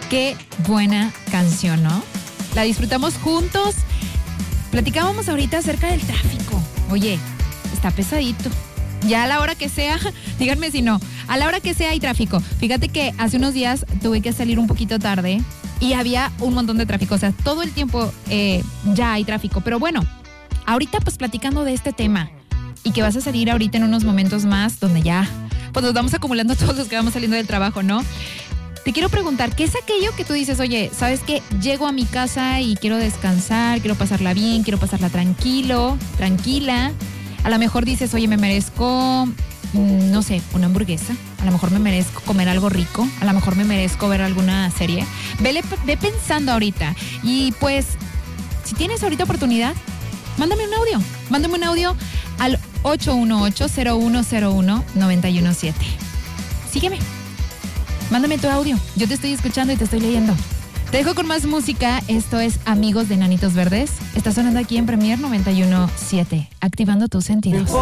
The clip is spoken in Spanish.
Qué buena canción, ¿no? La disfrutamos juntos. Platicábamos ahorita acerca del tráfico. Oye, está pesadito. Ya a la hora que sea, díganme si no, a la hora que sea hay tráfico. Fíjate que hace unos días tuve que salir un poquito tarde y había un montón de tráfico. O sea, todo el tiempo ya hay tráfico. Pero bueno, ahorita pues platicando de este tema y que vas a salir ahorita en unos momentos más donde ya pues nos vamos acumulando todos los que vamos saliendo del trabajo, ¿no? Te quiero preguntar, ¿qué es aquello que tú dices, oye, ¿sabes qué? Llego a mi casa y quiero descansar, quiero pasarla bien, quiero pasarla tranquilo, tranquila. A lo mejor dices, oye, me merezco, no sé, una hamburguesa. A lo mejor me merezco comer algo rico. A lo mejor me merezco ver alguna serie. Ve pensando ahorita. Y pues, si tienes ahorita oportunidad, mándame un audio. Mándame un audio al 818-0101-917. Sígueme. Mándame tu audio. Yo te estoy escuchando y te estoy leyendo. Te dejo con más música. Esto es Amigos de Enanitos Verdes. Está sonando aquí en Premier 91.7. Activando tus sentidos.